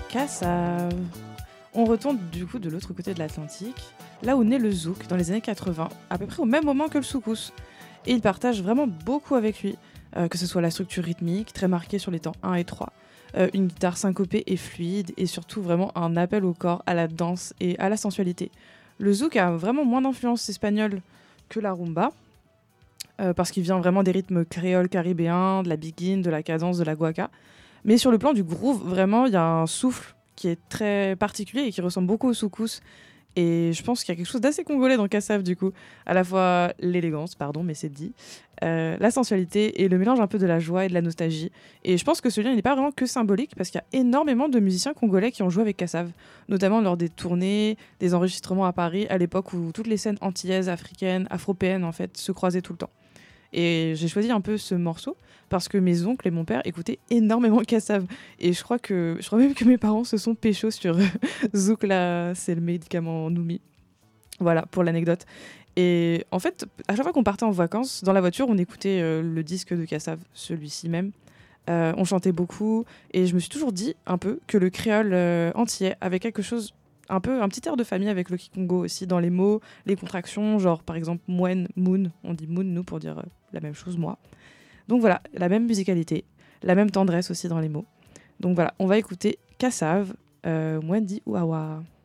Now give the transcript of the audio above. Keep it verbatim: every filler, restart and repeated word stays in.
Kassav. On retourne du coup de l'autre côté de l'Atlantique, là où naît le zouk dans les années quatre-vingts, à peu près au même moment que le soukous. Et il partage vraiment beaucoup avec lui, euh, que ce soit la structure rythmique, très marquée sur les temps un et trois, euh, une guitare syncopée et fluide, et surtout vraiment un appel au corps, à la danse et à la sensualité. Le zouk a vraiment moins d'influence espagnole que la rumba, euh, parce qu'il vient vraiment des rythmes créoles caribéens, de la biguine, de la cadence, de la guaca. Mais sur le plan du groove, vraiment, il y a un souffle qui est très particulier et qui ressemble beaucoup au soukous. Et je pense qu'il y a quelque chose d'assez congolais dans Kassav, du coup. À la fois l'élégance, pardon, mais c'est dit, euh, la sensualité et le mélange un peu de la joie et de la nostalgie. Et je pense que ce lien n'est pas vraiment que symbolique, parce qu'il y a énormément de musiciens congolais qui ont joué avec Kassav, notamment lors des tournées, des enregistrements à Paris, à l'époque où toutes les scènes antillaises, africaines, afropéennes, en fait, se croisaient tout le temps. Et j'ai choisi un peu ce morceau parce que mes oncles et mon père écoutaient énormément Kassav. Et je crois, que, je crois même que mes parents se sont péchos sur Zouk, là, c'est le médicament Noumi. Voilà, pour l'anecdote. Et en fait, à chaque fois qu'on partait en vacances, dans la voiture, on écoutait euh, le disque de Kassav, celui-ci même. Euh, on chantait beaucoup. Et je me suis toujours dit un peu que le créole euh, antillais avait quelque chose, un peu un petit air de famille avec le kikongo aussi, dans les mots, les contractions, genre par exemple moine, moon, on dit moon nous pour dire euh, la même chose, moi. Donc voilà, la même musicalité, la même tendresse aussi dans les mots. Donc voilà, on va écouter Kassav, euh, Mwendi Ouawa.